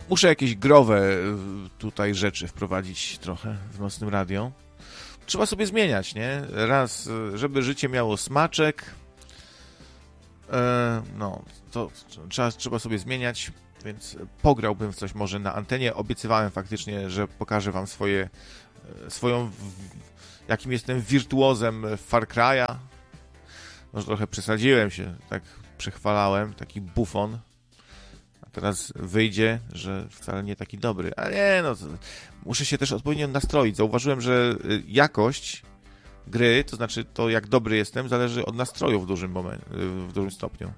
Muszę jakieś growe tutaj rzeczy wprowadzić trochę w Nocnym Radio. Trzeba sobie zmieniać, nie? Raz, żeby życie miało smaczek, no, to trzeba sobie zmieniać, więc pograłbym w coś może na antenie. Obiecywałem faktycznie, że pokażę wam jakim jestem wirtuozem Far Cry'a. Może trochę przesadziłem się, tak przechwalałem, taki bufon. A teraz wyjdzie, że wcale nie taki dobry. Ale nie, no, muszę się też odpowiednio nastroić. Zauważyłem, że jakość gry, to znaczy to, jak dobry jestem, zależy od nastroju w dużym stopniu.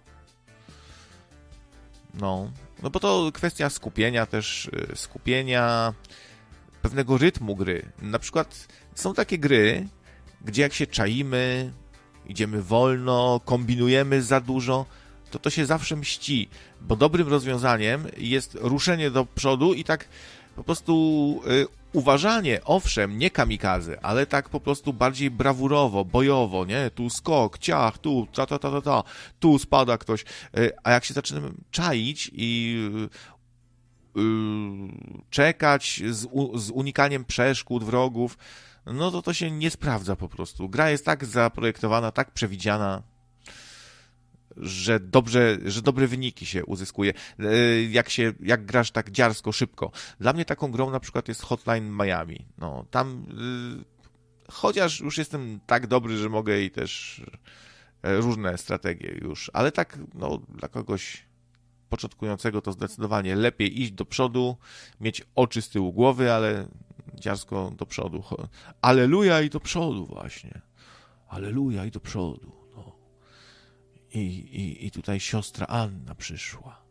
No bo to kwestia skupienia, pewnego rytmu gry. Na przykład są takie gry, gdzie jak się czaimy, idziemy wolno, kombinujemy za dużo, to się zawsze mści, bo dobrym rozwiązaniem jest ruszenie do przodu i tak po prostu uważanie, owszem, nie kamikaze, ale tak po prostu bardziej brawurowo, bojowo, nie? Tu skok, ciach, tu, tu spada ktoś. A jak się zaczynamy czaić i czekać z unikaniem przeszkód, wrogów, no to się nie sprawdza po prostu. Gra jest tak zaprojektowana, tak przewidziana, że dobre wyniki się uzyskuje, jak grasz tak dziarsko, szybko. Dla mnie taką grą na przykład jest Hotline Miami. No, tam chociaż już jestem tak dobry, że mogę i też różne strategie już, ale tak, no, dla kogoś początkującego to zdecydowanie lepiej iść do przodu, mieć oczy z tyłu głowy, ale dziarsko do przodu. Alleluja i do przodu właśnie. Alleluja i do przodu. No. I tutaj siostra Anna przyszła.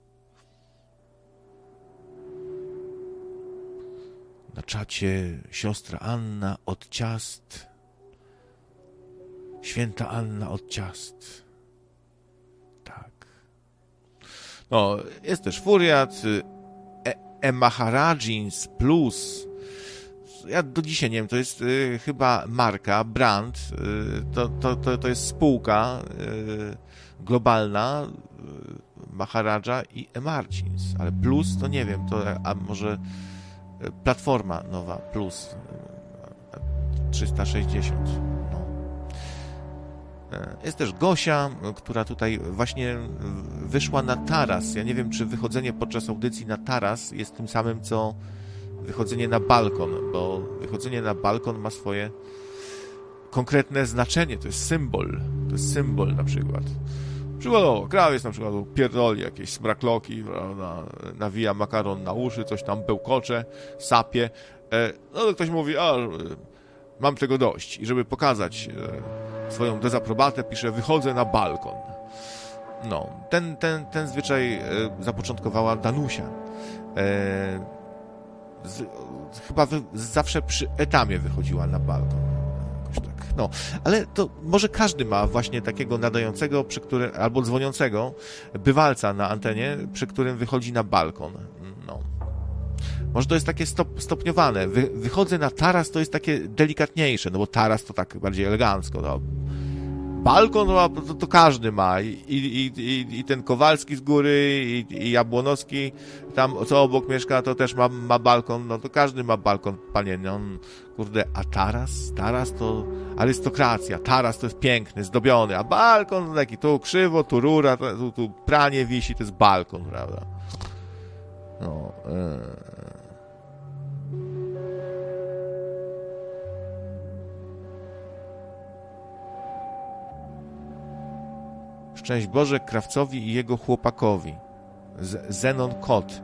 Na czacie siostra Anna od ciast. Święta Anna od ciast. Tak. No, jest też Furiat, Maharajins Plus. Ja do dzisiaj nie wiem, to jest chyba marka, brand, to jest spółka globalna, Maharaja i Emargins, ale Plus to nie wiem, a może platforma nowa, Plus 360. No. Jest też Gosia, która tutaj właśnie wyszła na taras. Ja nie wiem, czy wychodzenie podczas audycji na taras jest tym samym, co wychodzenie na balkon, bo wychodzenie na balkon ma swoje konkretne znaczenie, to jest symbol na przykład. Przykładowo, krawiec na przykład pierdoli jakieś smrakloki, prawda, nawija makaron na uszy, coś tam bełkocze, sapie. No to ktoś mówi, mam tego dość. I żeby pokazać swoją dezaprobatę, pisze, wychodzę na balkon. No, ten zwyczaj zapoczątkowała Danusia. Chyba zawsze przy etamie wychodziła na balkon. Jakoś tak. No, ale to może każdy ma właśnie takiego nadającego, albo dzwoniącego bywalca na antenie, przy którym wychodzi na balkon. No. Może to jest takie stopniowane. Wychodzę na taras, to jest takie delikatniejsze, no bo taras to tak bardziej elegancko. No. Balkon to każdy ma. I ten Kowalski z góry, i Jabłonowski, tam co obok mieszka, to też ma balkon. No to każdy ma balkon, panie. No, kurde, a taras to arystokracja. Taras to jest piękny, zdobiony, a balkon taki tu krzywo, tu rura, tu pranie wisi, to jest balkon, prawda? No, Szczęść Boże Krawcowi i jego chłopakowi. Zenon Kot.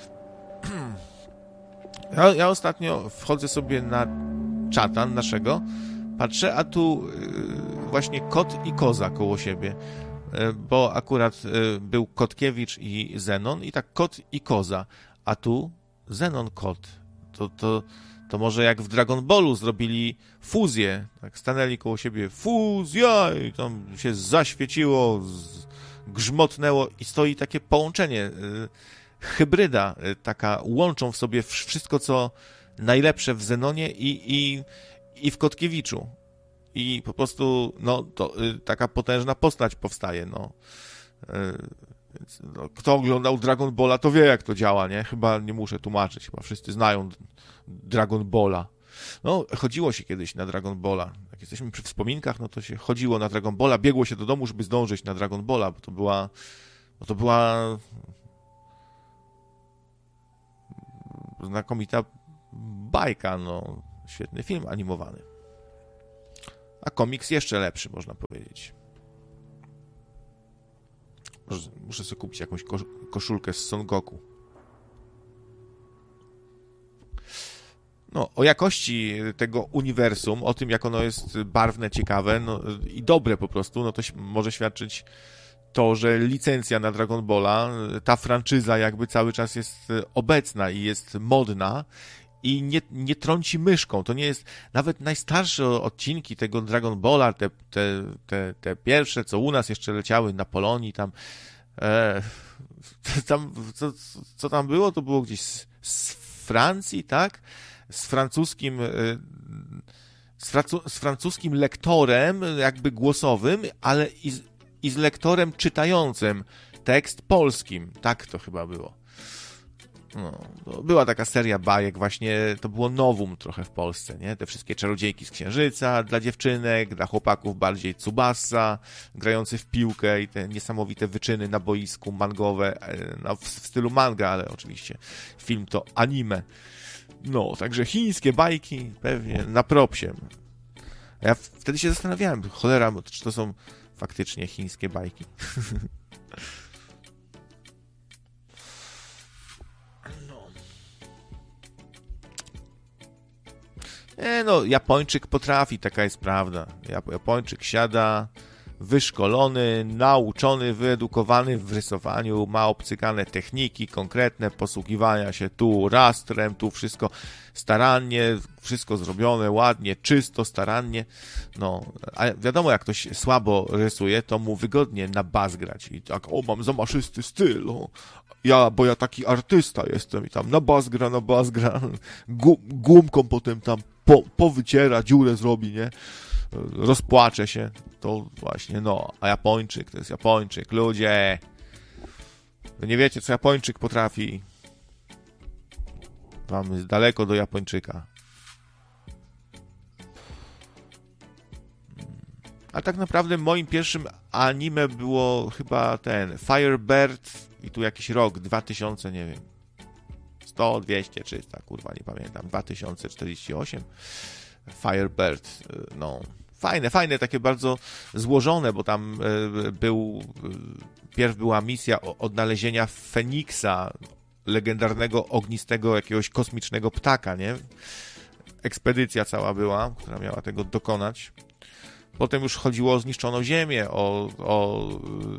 Ja ostatnio wchodzę sobie na czata naszego, patrzę, a tu właśnie kot i koza koło siebie, bo akurat był Kotkiewicz i Zenon i tak kot i koza, a tu Zenon Kot. To może jak w Dragon Ballu zrobili fuzję, tak stanęli koło siebie, fuzja, i tam się zaświeciło, grzmotnęło i stoi takie połączenie, hybryda taka, łączą w sobie wszystko, co najlepsze w Zenonie i w Kotkiewiczu. I po prostu, no, to taka potężna postać powstaje, no. Więc, no, kto oglądał Dragon Balla, to wie, jak to działa, nie? Chyba nie muszę tłumaczyć, chyba wszyscy znają Dragon Balla. No, chodziło się kiedyś na Dragon Balla. Jak jesteśmy przy wspominkach, no to się chodziło na Dragon Balla, biegło się do domu, żeby zdążyć na Dragon Balla, bo to była znakomita bajka, no, świetny film animowany. A komiks jeszcze lepszy, można powiedzieć. Muszę sobie kupić jakąś koszulkę z Son Goku. No, o jakości tego uniwersum, o tym, jak ono jest barwne, ciekawe, no, i dobre po prostu, no to może świadczyć to, że licencja na Dragon Balla, ta franczyza jakby cały czas jest obecna i jest modna i nie trąci myszką. To nie jest nawet najstarsze odcinki tego Dragon Balla, te pierwsze, co u nas jeszcze leciały na Polonii, co tam było? To było gdzieś z Francji, tak? Z francuskim lektorem jakby głosowym, ale i z lektorem czytającym tekst polskim. Tak to chyba było. No, była taka seria bajek właśnie, to było nowum trochę w Polsce, nie? Te wszystkie czarodziejki z Księżyca dla dziewczynek, dla chłopaków bardziej Tsubasa, grający w piłkę i te niesamowite wyczyny na boisku mangowe, no, w stylu manga, ale oczywiście film to anime. No, także chińskie bajki pewnie na propsie. Ja wtedy się zastanawiałem, cholera, czy to są faktycznie chińskie bajki. No, Japończyk potrafi, taka jest prawda. Japończyk siada, wyszkolony, nauczony, wyedukowany w rysowaniu, ma obcykane techniki konkretne, posługiwania się tu rastrem, tu wszystko starannie, wszystko zrobione ładnie, czysto, starannie. No, a wiadomo, jak ktoś słabo rysuje, to mu wygodnie na bas grać. I tak, mam zamaszysty styl, bo ja taki artysta jestem i tam na bas gra, gumką potem tam powyciera, dziurę zrobi, nie? Rozpłacze się, to właśnie, no, a Japończyk to jest Japończyk, ludzie, wy nie wiecie, co Japończyk potrafi, wam jest daleko do Japończyka. A tak naprawdę moim pierwszym anime było chyba Firebird i tu jakiś rok, 2000, nie wiem, 100, 200, 300, kurwa, nie pamiętam, 2048, Firebird, no, fajne, takie bardzo złożone, bo tam pierw była misja odnalezienia Feniksa, legendarnego, ognistego, jakiegoś kosmicznego ptaka, nie? Ekspedycja cała była, która miała tego dokonać. Potem już chodziło o zniszczoną Ziemię, o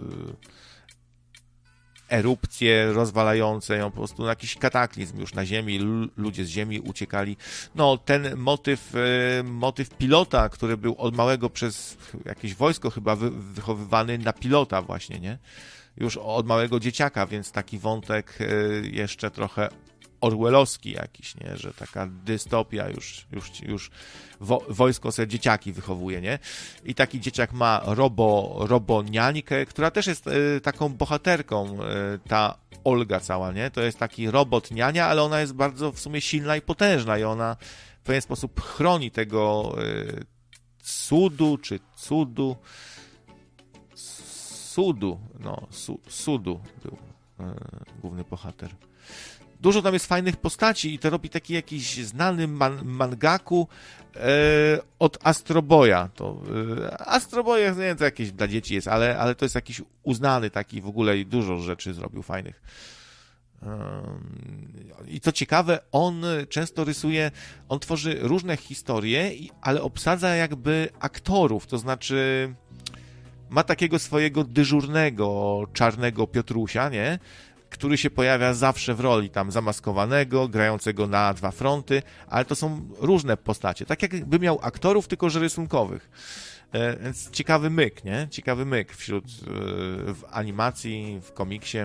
erupcje rozwalające ją, po prostu na jakiś kataklizm już na Ziemi, ludzie z Ziemi uciekali. No, ten motyw pilota, który był od małego przez jakieś wojsko chyba wychowywany na pilota właśnie, nie? Już od małego dzieciaka, więc taki wątek jeszcze trochę orwellowski jakiś, nie? Że taka dystopia już wojsko sobie dzieciaki wychowuje, nie? I taki dzieciak ma roboniańkę, która też jest taką bohaterką, ta Olga cała, nie? To jest taki robot niania, ale ona jest bardzo w sumie silna i potężna i ona w pewien sposób chroni tego Sudu był główny bohater. Dużo tam jest fajnych postaci i to robi taki jakiś znany mangaku od Astro Boya. Astro Boy, nie wiem, to jakieś dla dzieci jest, ale to jest jakiś uznany taki w ogóle i dużo rzeczy zrobił fajnych. I co ciekawe, on często rysuje, on tworzy różne historie, ale obsadza jakby aktorów, to znaczy ma takiego swojego dyżurnego, czarnego Piotrusia, nie? Który się pojawia zawsze w roli tam zamaskowanego, grającego na dwa fronty, ale to są różne postacie. Tak jakby miał aktorów, tylko że rysunkowych. Więc ciekawy myk, nie? Ciekawy myk w animacji, w komiksie.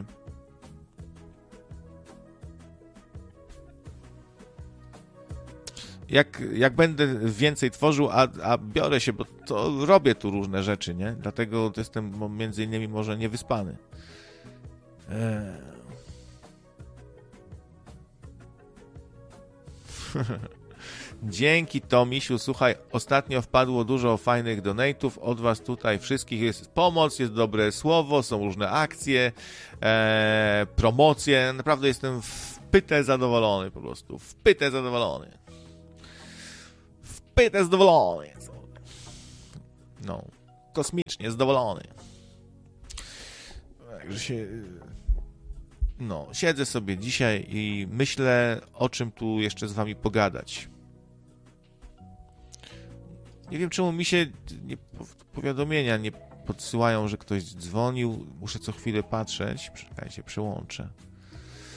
Jak będę więcej tworzył, a biorę się, bo to robię tu różne rzeczy, nie? Dlatego jestem między innymi może niewyspany. Dzięki, Tomisiu. Słuchaj, ostatnio wpadło dużo fajnych donate'ów od was tutaj wszystkich. Jest pomoc, jest dobre słowo, są różne akcje, promocje. Naprawdę jestem wpytę zadowolony po prostu. Wpytę zadowolony. Wpytę zadowolony. No, kosmicznie zadowolony. Także się... No, siedzę sobie dzisiaj i myślę, o czym tu jeszcze z wami pogadać. Nie wiem, czemu mi się powiadomienia nie podsyłają, że ktoś dzwonił. Muszę co chwilę patrzeć. Czekajcie, przełączę.